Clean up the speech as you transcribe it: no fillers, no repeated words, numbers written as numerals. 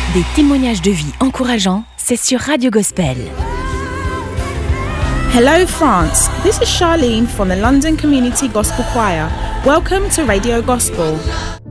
Des témoignages de vie encourageants, c'est sur Radio Gospel. Hello France, this is Charlene from the London Community Gospel Choir. Welcome to Radio Gospel.